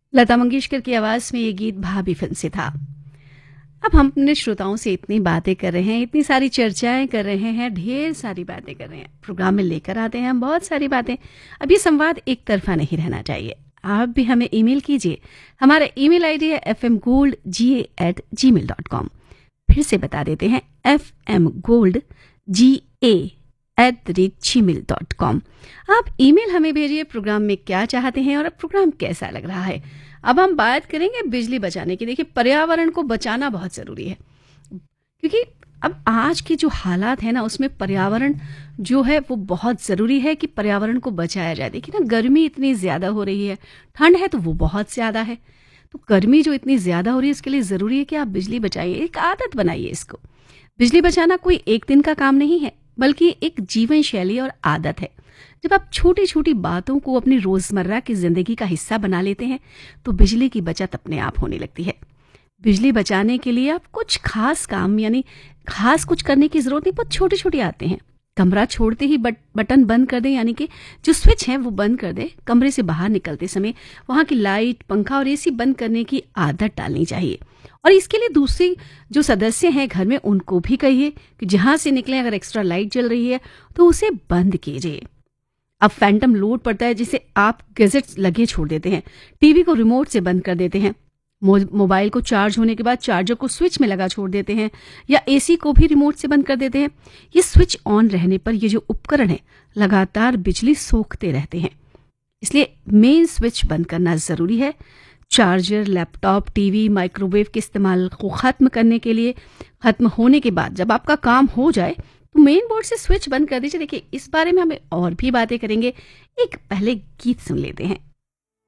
लता मंगेशकर की आवाज में ये गीत भाभी फिल्म से था। अब हम अपने श्रोताओं से इतनी बातें कर रहे हैं, इतनी सारी चर्चाएं कर रहे हैं, ढेर सारी बातें कर रहे हैं, प्रोग्राम में लेकर आते हैं हम बहुत सारी बातें। अब ये संवाद एक तरफा नहीं रहना चाहिए। आप भी हमें ईमेल कीजिए। हमारा ईमेल आईडी है fmgoldga@gmail.com। फिर से बता देते हैं, fmgoldga@gmail.com। आप ईमेल हमें भेजिए, प्रोग्राम में क्या चाहते हैं और अब प्रोग्राम कैसा लग रहा है। अब हम बात करेंगे बिजली बचाने की। देखिए, पर्यावरण को बचाना बहुत ज़रूरी है, क्योंकि अब आज के जो हालात है ना, उसमें पर्यावरण जो है वो बहुत ज़रूरी है कि पर्यावरण को बचाया जाए। देखिए ना, गर्मी इतनी ज़्यादा हो रही है, ठंड है तो वो बहुत ज़्यादा है। तो गर्मी जो इतनी ज़्यादा हो रही है, इसके लिए ज़रूरी है कि आप बिजली बचाइए, एक आदत बनाइए इसको। बिजली बचाना कोई एक दिन का काम नहीं है, बल्कि एक जीवन शैली और आदत है। जब आप छोटी छोटी बातों को अपनी रोजमर्रा की जिंदगी का हिस्सा बना लेते हैं, तो बिजली की बचत अपने आप होने लगती है। बिजली बचाने के लिए आप कुछ खास काम, यानी खास कुछ करने की जरूरत नहीं, बहुत छोटे छोटे आते हैं। कमरा छोड़ते ही बटन बंद कर दें, यानी कि जो स्विच है वो बंद कर दें। कमरे से बाहर निकलते समय वहां की लाइट, पंखा और एसी बंद करने की आदत डालनी चाहिए। और इसके लिए दूसरी जो सदस्य हैं घर में, उनको भी कहिए कि जहां से निकले अगर एक्स्ट्रा लाइट जल रही है तो उसे बंद कीजिए। अब फैंटम लोड पड़ता है, जिसे आप गैजेट्स लगे छोड़ देते हैं, टीवी को रिमोट से बंद कर देते हैं, मोबाइल को चार्ज होने के बाद चार्जर को स्विच में लगा छोड़ देते हैं, या एसी को भी रिमोट से बंद कर देते हैं। ये स्विच ऑन रहने पर ये जो उपकरण है लगातार बिजली सोखते रहते हैं, इसलिए मेन स्विच बंद करना जरूरी है। चार्जर, लैपटॉप, टीवी, माइक्रोवेव के इस्तेमाल को खत्म करने के लिए, खत्म होने के बाद जब आपका काम हो जाए तो मेन बोर्ड से स्विच बंद कर दीजिए। देखिए, इस बारे में हमें और भी बातें करेंगे, एक पहले गीत सुन लेते हैं।